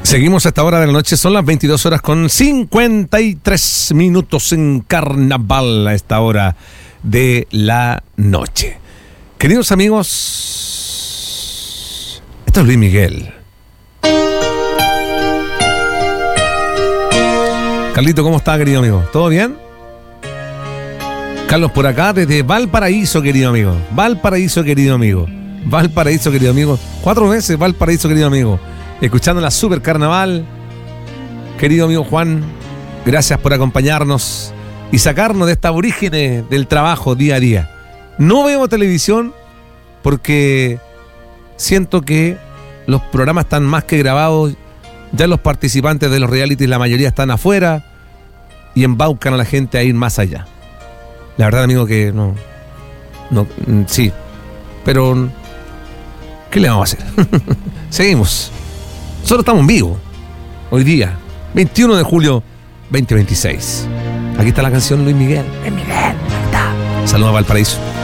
Seguimos a esta hora de la noche, son las 22 horas con 53 minutos en Carnaval a esta hora de la noche. Queridos amigos, esto es Luis Miguel. Carlito, ¿cómo está, querido amigo? ¿Todo bien? Carlos por acá desde Valparaíso, querido amigo. Valparaíso, querido amigo. Valparaíso, querido amigo. 4 veces Valparaíso, querido amigo. Escuchando la Super Carnaval. Querido amigo Juan, gracias por acompañarnos y sacarnos de esta aborígenes del trabajo día a día. No veo televisión porque siento que los programas están más que grabados. Ya los participantes de los realities, la mayoría están afuera y embaucan a la gente a ir más allá. La verdad, amigo, que no, sí, pero ¿qué le vamos a hacer? Seguimos. Nosotros estamos en vivo hoy día, 21 de julio 2026. Aquí está la canción Luis Miguel. Luis Miguel, ahí está. Saludos a Valparaíso.